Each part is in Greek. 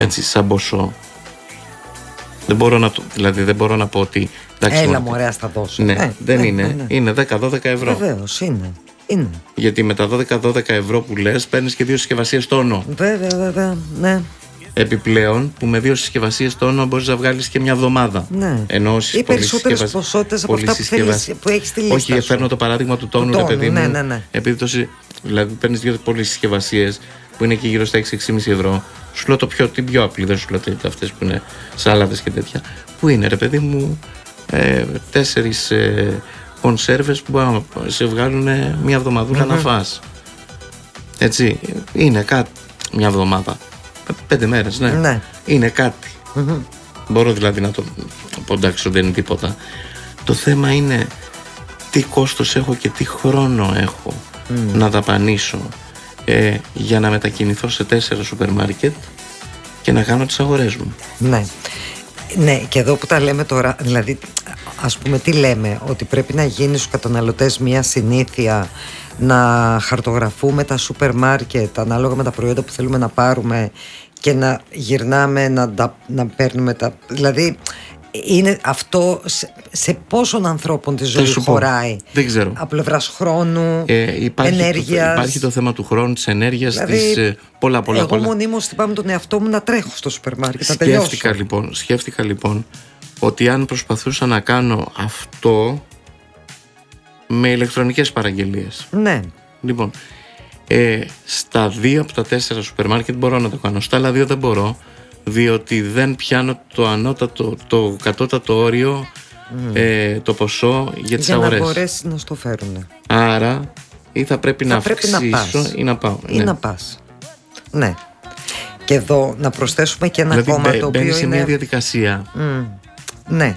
Έτσι, σαν ποσό. Δεν μπορώ να πω ότι. Εντάξει, έλα μου, ωραία, θα δώσω. Ναι, δεν είναι. Ναι. Είναι 10-12 ευρώ. Βεβαίως, είναι. Γιατί με τα 12 ευρώ που λες παίρνεις και 2 συσκευασίες τόνο. Βέβαια, ναι. Επιπλέον, που με 2 συσκευασίες τόνο μπορείς να βγάλεις και μια εβδομάδα. Ναι. Ενώ ή περισσότερες ποσότητες από αυτά που έχεις στη λίστα. Όχι, φέρνω το παράδειγμα του τόνου, ρε παιδί μου. Ναι. Επειδή δηλαδή παίρνεις 2 πολλές συσκευασίες που είναι εκεί γύρω στα 6-6,5 ευρώ. Σου λέω την πιο απλή, δεν σου λέω αυτές που είναι σάλαδες και τέτοια. Που είναι, ρε παιδί μου, 4 κονσέρβες που σε βγάλουν μια εβδομαδούλα να φας. Έτσι, είναι κάτι, μια εβδομάδα. 5 μέρες, ναι. Είναι κάτι. Μπορώ δηλαδή να το πω, εντάξει, δεν είναι τίποτα. Το θέμα είναι τι κόστος έχω και τι χρόνο έχω να δαπανίσω για να μετακινηθώ σε 4 σούπερ μάρκετ και να κάνω τις αγορές μου. Ναι, και εδώ που τα λέμε τώρα, δηλαδή, ας πούμε, τι λέμε, ότι πρέπει να γίνει στους καταναλωτές μια συνήθεια να χαρτογραφούμε τα σούπερ μάρκετ ανάλογα με τα προϊόντα που θέλουμε να πάρουμε και να γυρνάμε να παίρνουμε τα. Δηλαδή, είναι αυτό σε πόσων ανθρώπων τη ζωή χωράει? Δεν ξέρω. Από πλευράς χρόνου, ενέργειας. Υπάρχει το θέμα του χρόνου, της ενέργειας, δηλαδή, της πολλά. Εγώ μονίμως θυμάμαι τον εαυτό μου να τρέχω στο σούπερ μάρκετ. Σκέφτηκα λοιπόν ότι αν προσπαθούσα να κάνω αυτό με ηλεκτρονικές παραγγελίες. Ναι. Λοιπόν, στα 2 από τα 4 σούπερ μάρκετ μπορώ να το κάνω. Στα άλλα 2 δεν μπορώ, διότι δεν πιάνω το κατώτατο όριο, το ποσό για τις αγορές. Για να μπορέσει να στο φέρουν. Άρα ή θα πρέπει να αυξήσω ή να πάω. Ή να πας. Ναι. Και εδώ να προσθέσουμε και ένα δηλαδή, κόμμα το οποίο είναι. Σε μια διαδικασία. Ναι.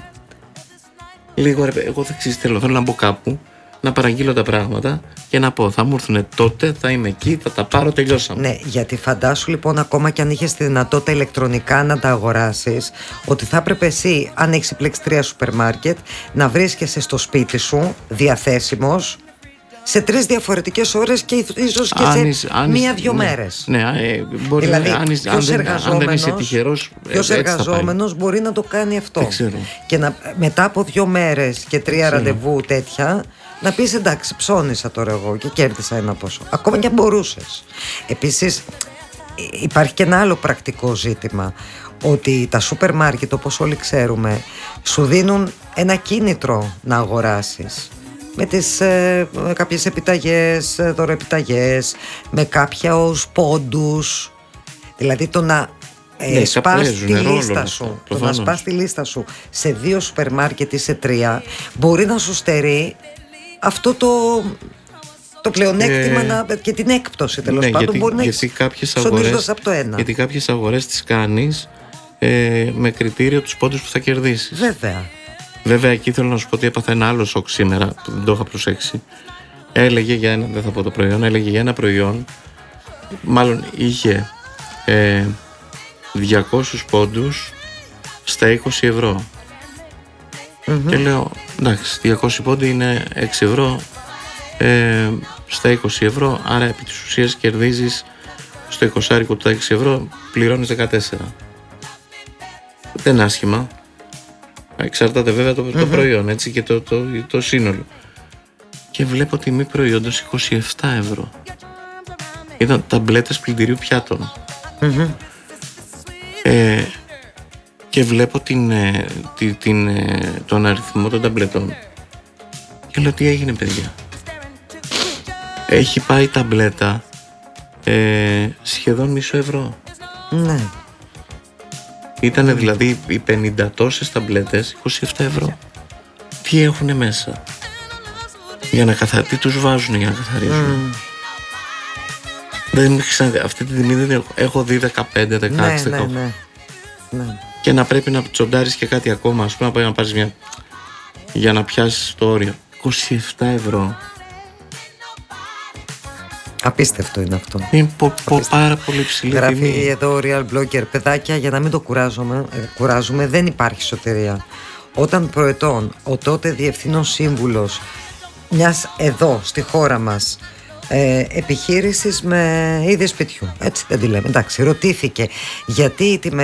Λίγο εγώ θέλω να μπω κάπου, να παραγγείλω τα πράγματα και να πω θα μου έρθουν τότε, θα είμαι εκεί, θα τα πάρω, τελειώσαμε. Ναι, γιατί φαντάσου λοιπόν, ακόμα και αν είχες τη δυνατότητα ηλεκτρονικά να τα αγοράσεις, ότι θα έπρεπε εσύ, αν έχεις επιλέξει 3 σούπερ μάρκετ, να βρίσκεσαι στο σπίτι σου διαθέσιμος σε 3 διαφορετικές ώρες και ίσως και σε 1-2 μέρες. Ναι, μπορεί δηλαδή, αν δεν είσαι τυχερός. Ποιος εργαζόμενος μπορεί να το κάνει αυτό? Και μετά από 2 μέρες και 3 ραντεβού τέτοια, να πεις εντάξει, ψώνισα τώρα εγώ και κέρδισα ένα ποσό. Ακόμα και αν μπορούσες. Επίσης, υπάρχει και ένα άλλο πρακτικό ζήτημα. Ότι τα σούπερ μάρκετ, όπως όλοι ξέρουμε, σου δίνουν ένα κίνητρο να αγοράσεις. Με κάποιες επιταγές, δωροεπιταγές, με κάποιους πόντους. Δηλαδή το να σπάς τη λίστα σου, το να σπάς τη λίστα σου σε 2 σούπερ μάρκετ ή σε 3, μπορεί να σου στερεί αυτό το πλεονέκτημα και την έκπτωση, τέλος πάντων. Μπορεί να έχεις ψωνίζοντας από το ένα. Γιατί κάποιες αγορές τις κάνεις με κριτήριο τους πόντους που θα κερδίσεις. Βέβαια, εκεί θέλω να σου πω ότι έπαθα ένα άλλο σοκ σήμερα που δεν το είχα προσέξει. Έλεγε για ένα, δεν θα πω το προϊόν, έλεγε για ένα προϊόν, μάλλον είχε 200 πόντους στα 20 ευρώ. Και λέω, εντάξει, 200 πόντοι είναι 6 ευρώ στα 20 ευρώ, άρα επί της ουσίας κερδίζεις στο 20 του 6 ευρώ, πληρώνεις 14. Δεν είναι άσχημα. Εξαρτάται βέβαια το προϊόν, έτσι, και το σύνολο. Και βλέπω τιμή προϊόντος 27 ευρώ. Ήταν ταμπλέτες πλυντηρίου πιάτων. Και βλέπω τον αριθμό των ταμπλετών και λέω τι έγινε, παιδιά? Έχει πάει η ταμπλέτα σχεδόν μισό ευρώ. Ναι. Ήτανε δηλαδή οι 50 τόσες ταμπλέτες 27 ευρώ. Τι έχουνε μέσα? Τι τους βάζουν για να καθαρίζουν? Δεν αυτή τη τιμή δεν έχω δει 15, 16, 18. Ναι. Και να πρέπει να τσοντάρεις και κάτι ακόμα, ας πούμε, να πάει να πάρεις μια για να πιάσεις το όριο. 27 ευρώ. Απίστευτο είναι αυτό. Είναι πάρα πολύ ψηλή τιμή. Γράφει εδώ ο Real Blogger, παιδάκια, για να μην το κουράζουμε, δεν υπάρχει σωτηρία. Όταν προετών ο τότε διευθύνων σύμβουλος μιας εδώ στη χώρα μας επιχείρησης με είδη σπιτιού. Έτσι δεν τη λέμε. Εντάξει, ρωτήθηκε γιατί οι τιμές